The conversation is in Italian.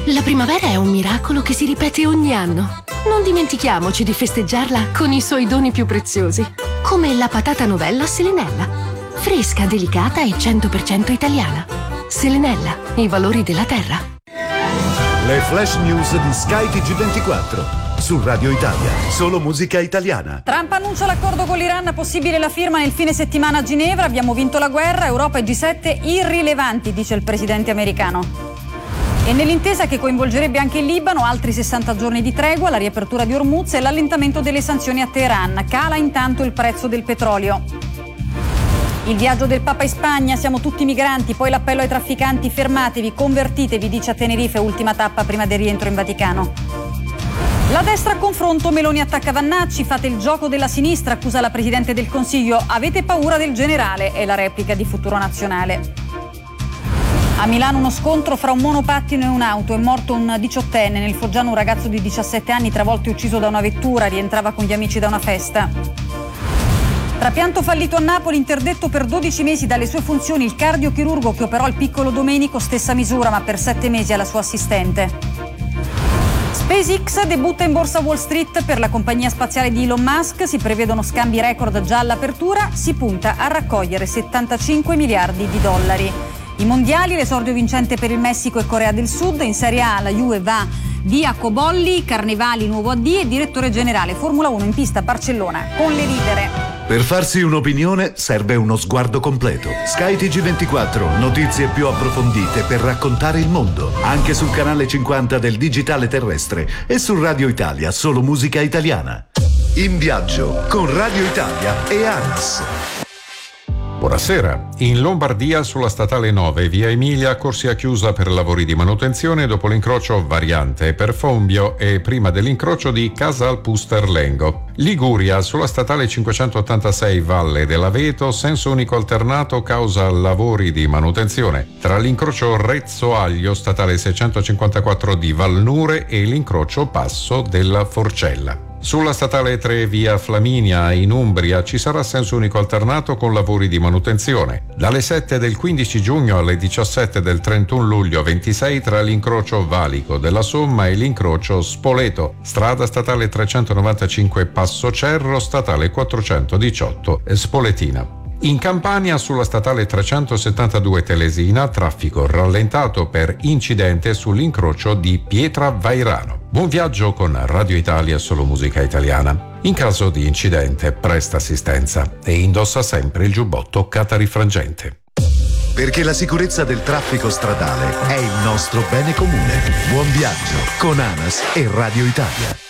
La primavera è un miracolo che si ripete ogni anno. Non dimentichiamoci di festeggiarla con i suoi doni più preziosi, come la patata novella Selenella. Fresca, delicata e 100% italiana. Selenella, i valori della terra. Le flash news di Sky TG24. Su Radio Italia, solo musica italiana. Trump annuncia l'accordo con l'Iran, possibile la firma nel fine settimana a Ginevra. Abbiamo vinto la guerra, Europa e G7 irrilevanti, dice il presidente americano. E nell'intesa che coinvolgerebbe anche il Libano, altri 60 giorni di tregua, la riapertura di Hormuz e l'allentamento delle sanzioni a Teheran. Cala intanto il prezzo del petrolio. Il viaggio del Papa in Spagna, siamo tutti migranti, poi l'appello ai trafficanti: fermatevi, convertitevi, dice a Tenerife, ultima tappa prima del rientro in Vaticano. La destra a confronto, Meloni attacca Vannacci, fate il gioco della sinistra, accusa la Presidente del Consiglio, avete paura del generale, è la replica di Futuro Nazionale. A Milano uno scontro fra un monopattino e un'auto, è morto un 18enne, nel Foggiano un ragazzo di 17 anni travolto e ucciso da una vettura, rientrava con gli amici da una festa. Trapianto fallito a Napoli, interdetto per 12 mesi dalle sue funzioni il cardiochirurgo che operò il piccolo Domenico, stessa misura ma per 7 mesi alla sua assistente. SpaceX debutta in borsa Wall Street per la compagnia spaziale di Elon Musk, si prevedono scambi record già all'apertura, si punta a raccogliere 75 miliardi di dollari. I mondiali, l'esordio vincente per il Messico e Corea del Sud, in Serie A la Juve va via Cobolli, Carnevali nuovo AD e direttore generale, Formula 1 in pista a Barcellona con le lidere. Per farsi un'opinione serve uno sguardo completo. Sky TG24, notizie più approfondite per raccontare il mondo, anche sul canale 50 del digitale terrestre e su Radio Italia, solo musica italiana. In viaggio con Radio Italia e ANAS. Buonasera. In Lombardia, sulla statale 9, via Emilia, corsia chiusa per lavori di manutenzione dopo l'incrocio variante per Fombio e prima dell'incrocio di Casalpusterlengo. Liguria, sulla statale 586 Valle dell'Aveto, senso unico alternato causa lavori di manutenzione tra l'incrocio Rezzo Aglio, statale 654 di Valnure e l'incrocio Passo della Forcella. Sulla statale 3 via Flaminia in Umbria ci sarà senso unico alternato con lavori di manutenzione dalle 7 del 15 giugno alle 17 del 31 luglio 26 tra l'incrocio Valico della Somma e l'incrocio Spoleto, strada statale 395 Passo Cerro, statale 418 Spoletina. In Campania, sulla statale 372 Telesina, traffico rallentato per incidente sull'incrocio di Pietra Vairano. Buon viaggio con Radio Italia, solo musica italiana. In caso di incidente, presta assistenza e indossa sempre il giubbotto catarifrangente. Perché la sicurezza del traffico stradale è il nostro bene comune. Buon viaggio con ANAS e Radio Italia.